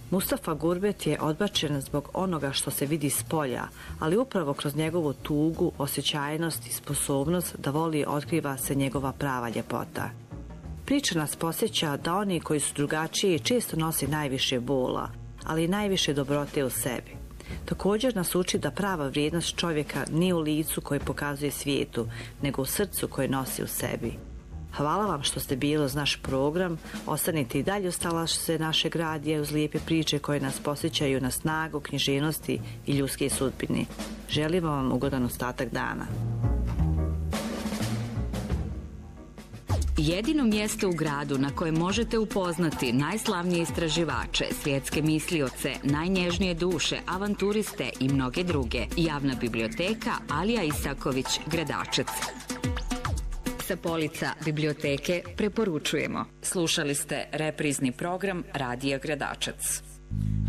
Mustafa Gurbet je odbačen zbog onoga što se vidi s polja, ali upravo kroz njegovu tugu, osjećajnost i sposobnost da voli otkriva se njegova prava ljepota. Priča nas podsjeća da oni koji su drugačiji često nose najviše bola, ali i najviše dobrote u sebi. Također nas uči da prava vrijednost čovjeka nije u licu koje pokazuje svijetu, nego u srcu koje nosi u sebi. Hvala vam što ste bili uz naš program. Ostanite i dalje uz talase našeg radija uz lijepe priče koje nas posjećaju na snagu, književnosti i ljudske sudbine. Želim vam ugodan ostatak dana. Jedino mjesto u gradu na kojem možete upoznati najslavnije istraživače, svjetske mislioce, najnježnije duše, avanturiste i mnoge druge. Javna biblioteka Alija Isaković, Gradačac. Sa polica biblioteke preporučujemo. Slušali ste reprizni program Radija Gradačac.